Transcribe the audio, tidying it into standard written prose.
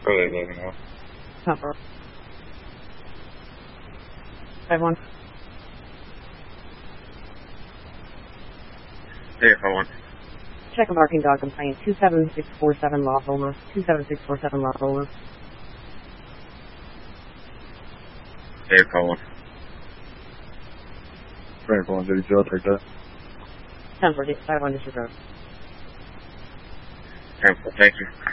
Charlie 11 now. Pepper. 5-1. Hey, 5-1. Check a barking dog complaint. 27647 Lost over. 27647 Lost over. Hey, 5-1. Frank 1, did you take that? 10-4, 5-1 disregard. 10-4, thank you.